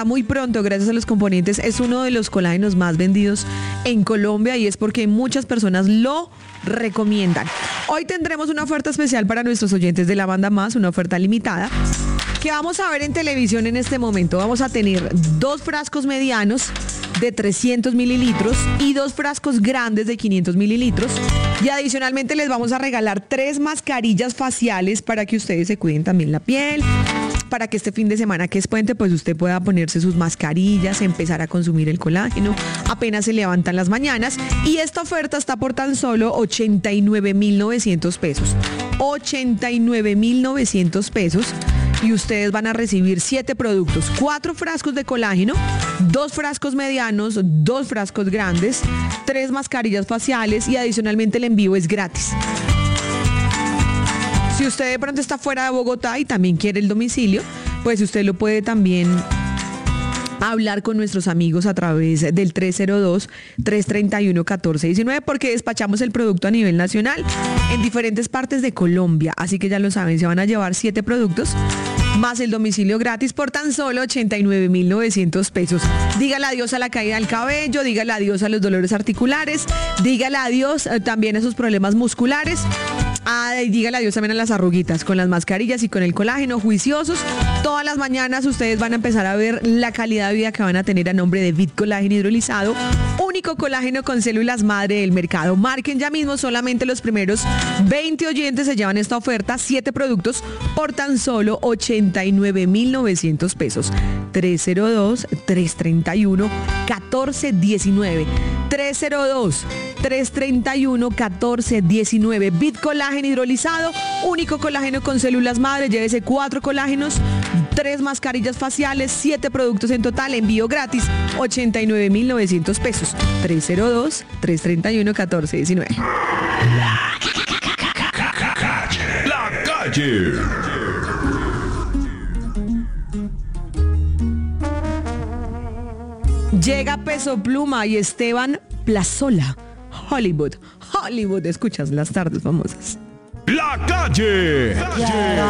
muy pronto, gracias a los componentes, es uno de los colágenos más vendidos en Colombia y es porque muchas personas lo recomiendan. Hoy tendremos una oferta especial para nuestros oyentes de La Banda Más, una oferta limitada que vamos a ver en televisión en este momento. Vamos a tener 2 frascos medianos de 300 mililitros y 2 frascos grandes de 500 mililitros. Y adicionalmente les vamos a regalar 3 mascarillas faciales para que ustedes se cuiden también la piel. Para que este fin de semana que es puente, pues usted pueda ponerse sus mascarillas, empezar a consumir el colágeno, apenas se levantan las mañanas. Y esta oferta está por tan solo 89,900 pesos. 89,900 pesos. Y ustedes van a recibir 7 productos, 4 frascos de colágeno, 2 frascos medianos, 2 frascos grandes, 3 mascarillas faciales y adicionalmente el envío es gratis. Si usted de pronto está fuera de Bogotá y también quiere el domicilio, pues usted lo puede también hablar con nuestros amigos a través del 302-331-1419 porque despachamos el producto a nivel nacional en diferentes partes de Colombia. Así que ya lo saben, se van a llevar 7 productos más el domicilio gratis por tan solo 89,900 pesos. Dígale adiós a la caída del cabello, dígale adiós a los dolores articulares, dígale adiós también a esos problemas musculares. Y dígale adiós también a las arruguitas con las mascarillas y con el colágeno juiciosos. Todas las mañanas ustedes van a empezar a ver la calidad de vida que van a tener a nombre de Vit Colágeno Hidrolizado, único colágeno con células madre del mercado. Marquen ya mismo, solamente los primeros 20 oyentes se llevan esta oferta, 7 productos por tan solo 89,900 pesos. 302-331-1419. 302-331-1419. Vit Colágeno Hidrolizado, único colágeno con células madre. Llévese 4 colágenos, 3 mascarillas faciales, 7 productos en total, envío gratis, 89,900 pesos. 302-331-1419. La calle. Llega Peso Pluma y Esteban Plazola. Hollywood, escuchas las tardes famosas. La calle.